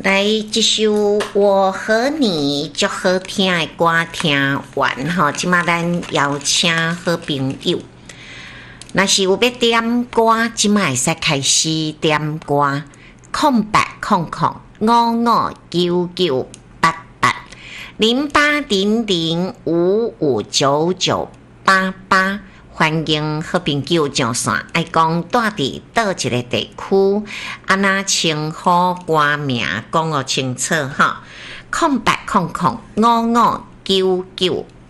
来这首我和你足好听的歌听完吼，即马咱邀请好朋友，若是有要点歌，即马会使开始点歌，0800559988，欢迎好朋友上线，爱讲住伫倒一个地区，安那称呼歌名讲个清楚吼，0800559988。